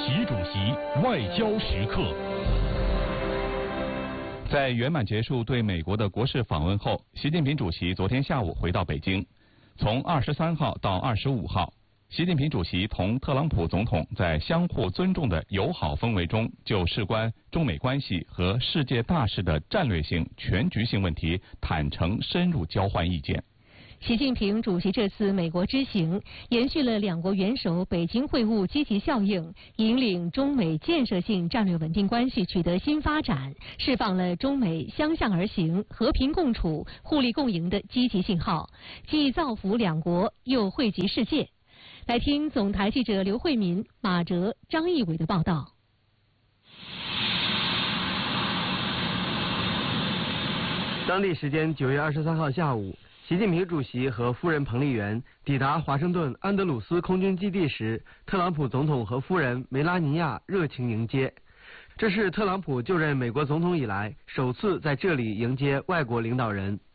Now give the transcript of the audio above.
习主席外交时刻。在圆满结束对美国的国事访问后，习近平主席昨天下午回到北京。从23号到25号，习近平主席同特朗普总统在相互尊重的友好氛围中，就事关中美关系和世界大事的战略性、全局性问题坦诚深入交换意见。 习近平主席这次美国之行，延续了两国元首北京会晤积极效应，引领中美建设性战略稳定关系取得新发展，释放了中美相向而行、和平共处、互利共赢的积极信号，既造福两国，又惠及世界。来听总台记者刘慧民、马哲、张义伟的报道。 当地时间9月23号下午，习近平主席和夫人彭丽媛抵达华盛顿安德鲁斯空军基地时，特朗普总统和夫人梅拉尼亚热情迎接。这是特朗普就任美国总统以来首次在这里迎接外国领导人。